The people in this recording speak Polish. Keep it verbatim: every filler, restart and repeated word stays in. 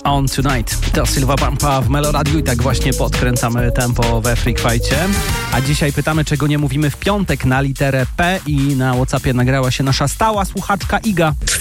On Tonight. To Sylwa Pampa w Meloradiu i tak właśnie podkręcamy tempo we Freak Fightcie. A dzisiaj pytamy, czego nie mówimy w piątek na literę P i na WhatsAppie nagrała się nasza stała słuchaczka Iga.